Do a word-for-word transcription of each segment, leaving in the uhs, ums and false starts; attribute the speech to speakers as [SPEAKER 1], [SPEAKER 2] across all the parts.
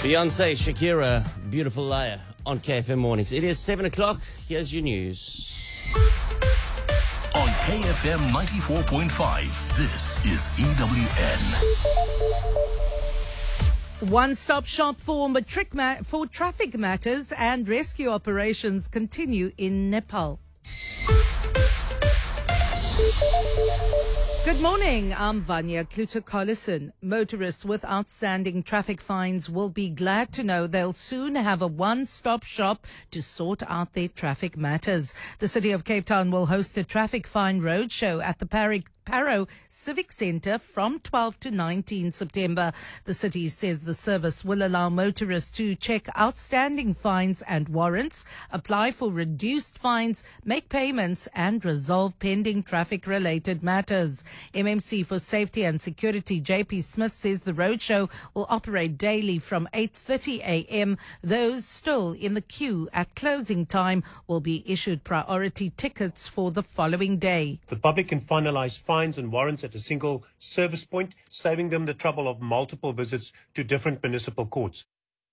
[SPEAKER 1] Beyonce, Shakira, Beautiful Liar on K F M Mornings. It is seven o'clock. Here's your news.
[SPEAKER 2] On K F M ninety-four point five, this is E W N.
[SPEAKER 3] One-stop shop for, matric ma- for traffic matters and rescue operations continue in Nepal. Good morning, I'm Vanya Kluter-Collison. Motorists with outstanding traffic fines will be glad to know they'll soon have a one-stop shop to sort out their traffic matters. The City of Cape Town will host a traffic fine roadshow at the Parry Parow Civic Centre from twelve to nineteen September. The city says the service will allow motorists to check outstanding fines and warrants, apply for reduced fines, make payments and resolve pending traffic-related matters. M M C for Safety and Security J P Smith says the roadshow will operate daily from eight thirty a m. Those still in the queue at closing time will be issued priority tickets for the following day.
[SPEAKER 4] The public can finalise fines and warrants at a single service point, saving them the trouble of multiple visits to different municipal courts.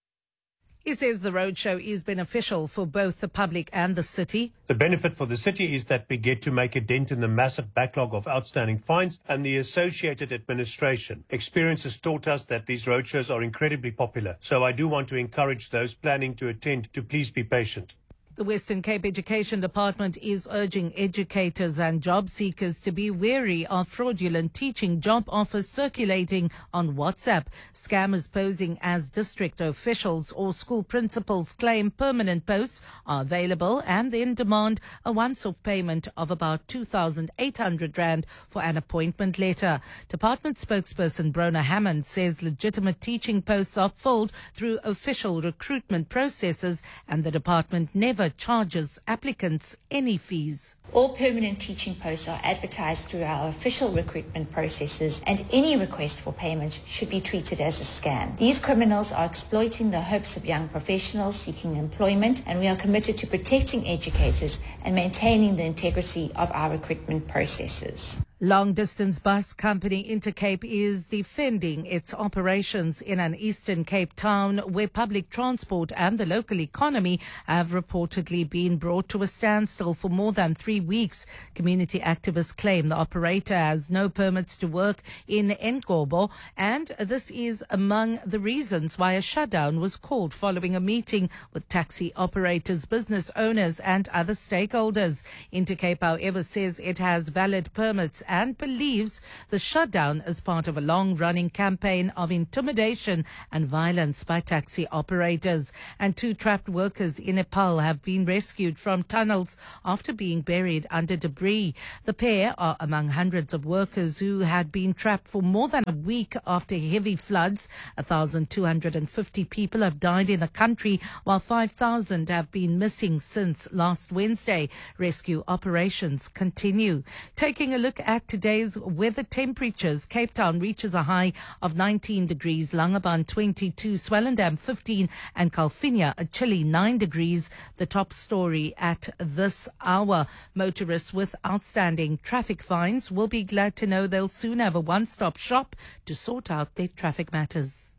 [SPEAKER 3] He says the roadshow is beneficial for both the public and the city.
[SPEAKER 4] The benefit for the city is that we get to make a dent in the massive backlog of outstanding fines and the associated administration. Experience has taught us that these roadshows are incredibly popular, so I do want to encourage those planning to attend to please be patient.
[SPEAKER 3] The Western Cape Education Department is urging educators and job seekers to be wary of fraudulent teaching job offers circulating on WhatsApp. Scammers posing as district officials or school principals claim permanent posts are available and then demand a once-off payment of about two thousand eight hundred rand for an appointment letter. Department spokesperson Brona Hammond says legitimate teaching posts are filled through official recruitment processes and the department never charges applicants any fees.
[SPEAKER 5] All permanent teaching posts are advertised through our official recruitment processes, and any request for payment should be treated as a scam. These criminals are exploiting the hopes of young professionals seeking employment, and we are committed to protecting educators and maintaining the integrity of our recruitment processes.
[SPEAKER 3] Long-distance bus company Intercape is defending its operations in an Eastern Cape town where public transport and the local economy have reportedly been brought to a standstill for more than three weeks. Community activists claim the operator has no permits to work in Nkobo, and this is among the reasons why a shutdown was called following a meeting with taxi operators, business owners and other stakeholders. Intercape, however, says it has valid permits and believes the shutdown is part of a long-running campaign of intimidation and violence by taxi operators. And two trapped workers in Nepal have been rescued from tunnels after being buried under debris. The pair are among hundreds of workers who had been trapped for more than a week after heavy floods. one thousand two hundred fifty people have died in the country, while five thousand have been missing since last Wednesday. Rescue operations continue. Taking a look at today's weather temperatures, Cape Town reaches a high of nineteen degrees, Langebaan twenty-two, Swellendam fifteen and Calvinia a chilly nine degrees. The top story at this hour. Motorists with outstanding traffic fines will be glad to know they'll soon have a one-stop shop to sort out their traffic matters.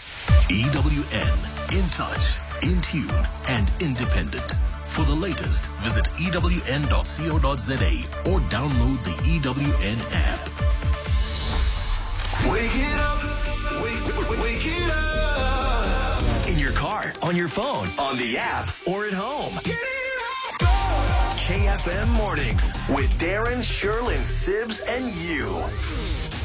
[SPEAKER 2] E W N, in touch, in tune and independent. For the latest, visit E W N dot co dot za or download the E W N app.
[SPEAKER 6] Wake it up, wake, wake it up. In your car, on your phone, on the app, or at home. Get it up. K F M Mornings with Darren, Sherlyn, Sibs, and you.